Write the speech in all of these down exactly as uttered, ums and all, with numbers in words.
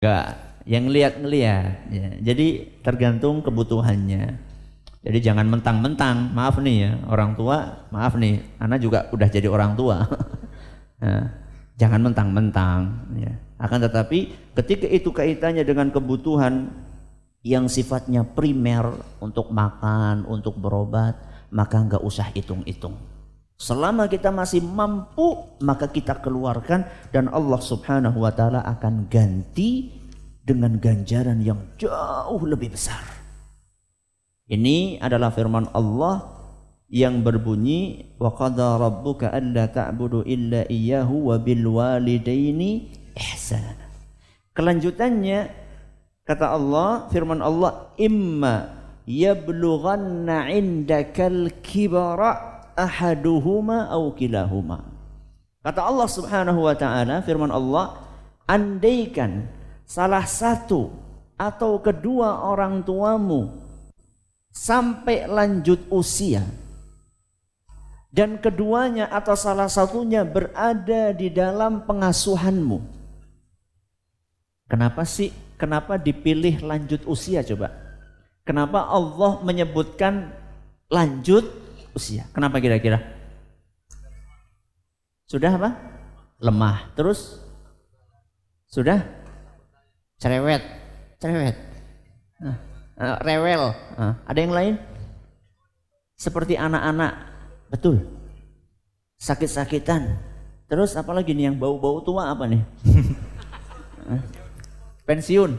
Enggak, yang lihat-ngelihat ya. Jadi tergantung kebutuhannya. Jadi jangan mentang-mentang, maaf nih ya, orang tua, maaf nih, Ana juga udah jadi orang tua. Nah, jangan mentang-mentang ya. Akan tetapi ketika itu kaitannya dengan kebutuhan yang sifatnya primer untuk makan, untuk berobat, maka enggak usah hitung-hitung. Selama kita masih mampu, maka kita keluarkan dan Allah Subhanahu wa taala akan ganti dengan ganjaran yang jauh lebih besar. Ini adalah firman Allah yang berbunyi wa qada rabbuka alla ta'budu illa iyyahu wa bil walidaini ihsana. Kelanjutannya kata Allah, firman Allah, imma yablughanna 'indakal kibara ahaduhuma aw kilahuma. Kata Allah Subhanahu wa taala, firman Allah, andaikan salah satu atau kedua orang tuamu sampai lanjut usia dan keduanya atau salah satunya berada di dalam pengasuhanmu. Kenapa sih? Kenapa dipilih lanjut usia coba? Kenapa Allah menyebutkan lanjut usia? Kenapa kira-kira? Sudah apa? Lemah. Terus? Sudah? Cerewet. Cerewet. Nah, uh, rewel. Uh, ada yang lain? Seperti anak-anak. Betul. Sakit-sakitan. Terus apalagi nih yang bau-bau tua apa nih? uh, pensiun.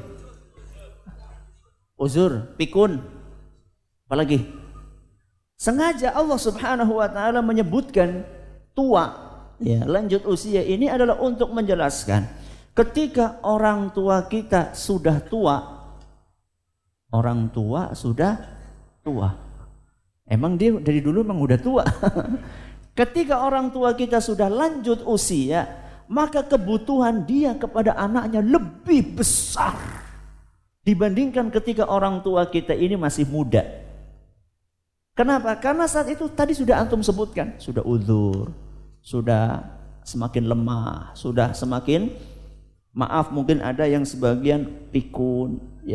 Uzur, pikun. Apalagi? Sengaja Allah Subhanahu wa taala menyebutkan tua, ya, lanjut usia ini adalah untuk menjelaskan ketika orang tua kita sudah tua, orang tua sudah tua. Emang dia dari dulu emang udah tua. Ketika orang tua kita sudah lanjut usia, maka kebutuhan dia kepada anaknya lebih besar dibandingkan ketika orang tua kita ini masih muda. Kenapa? Karena saat itu tadi sudah antum sebutkan, sudah uzur, sudah semakin lemah, sudah semakin, maaf mungkin ada yang sebagian pikun,